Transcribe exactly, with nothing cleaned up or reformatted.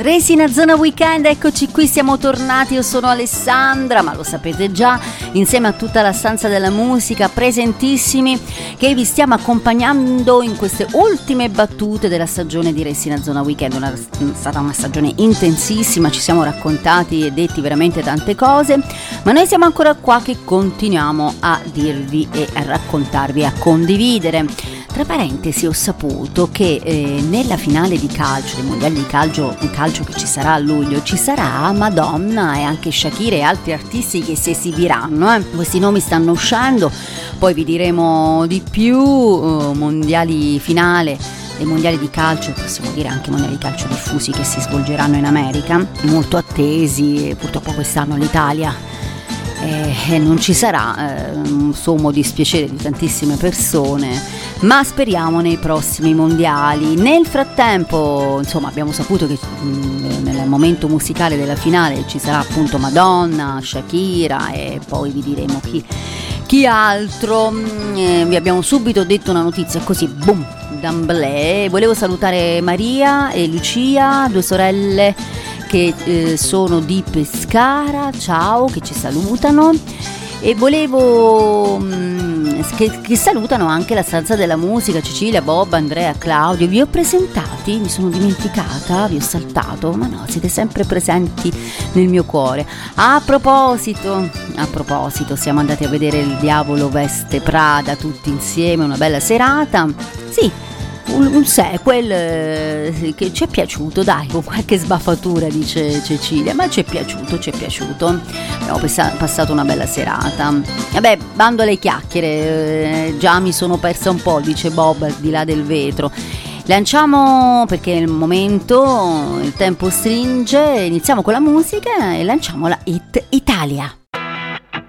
Resina Zona Weekend, eccoci qui, siamo tornati, io sono Alessandra, ma lo sapete già, insieme a tutta la stanza della musica, presentissimi, che vi stiamo accompagnando in queste ultime battute della stagione di Resina Zona Weekend. Una, è stata una stagione intensissima, ci siamo raccontati e detti veramente tante cose, ma noi siamo ancora qua che continuiamo a dirvi e a raccontarvi, a condividere. Tra parentesi, ho saputo che eh, nella finale di calcio, dei mondiali di calcio, calcio che ci sarà a luglio, ci sarà Madonna e anche Shakira e altri artisti che si esibiranno. Eh. Questi nomi stanno uscendo, poi vi diremo di più. Uh, mondiali finale dei mondiali di calcio, possiamo dire anche mondiali di calcio diffusi che si svolgeranno in America, molto attesi. Purtroppo quest'anno l'Italia Eh, non ci sarà, eh, un sommo dispiacere di tantissime persone, ma speriamo nei prossimi mondiali. Nel frattempo, insomma, abbiamo saputo che mh, nel momento musicale della finale ci sarà appunto Madonna, Shakira e poi vi diremo chi, chi altro. Eh, vi abbiamo subito detto una notizia così, boom, d'amblè. Volevo salutare Maria e Lucia, due sorelle che eh, sono di Pescara, ciao, che ci salutano, e volevo mh, che, che salutano anche la stanza della musica, Cecilia, Bob, Andrea, Claudio. Vi ho presentati? Mi sono dimenticata? Vi ho saltato? Ma no, siete sempre presenti nel mio cuore. A proposito, a proposito, siamo andati a vedere Il Diavolo Veste Prada tutti insieme, una bella serata, sì. Un, un sequel eh, che ci è piaciuto, dai, con qualche sbaffatura, dice Cecilia, ma ci è piaciuto, ci è piaciuto. Abbiamo passa- passato una bella serata. Vabbè, bando alle chiacchiere, eh, già mi sono persa un po', dice Bob, al di là del vetro. Lanciamo, perché è il momento, il tempo stringe, iniziamo con la musica e lanciamo la hit Italia.